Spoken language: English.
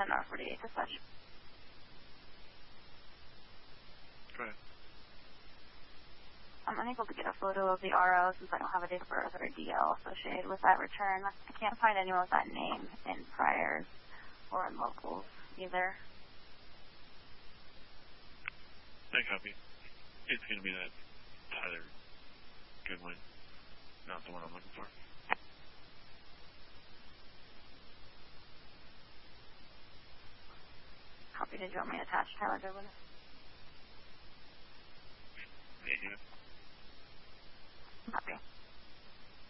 10-48 to such. Go ahead. I'm unable to get a photo of the RO since I don't have a date of birth or a DL associated with that return. I can't find anyone with that name in priors or in locals either. I copy. It's going to be that Tyler Goodwin, not the one I'm looking for. Copy. Did you want me to attach Tyler Goodwin? Yeah. Copy.